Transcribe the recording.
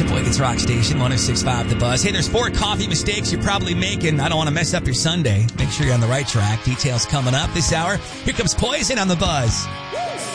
Sheboygan's Rock Station, 106.5 The Buzz. Hey, there's 4 coffee mistakes you're probably making. I don't want to mess up your Sunday. Make sure you're on the right track. Details coming up this hour. Here comes Poison on The Buzz.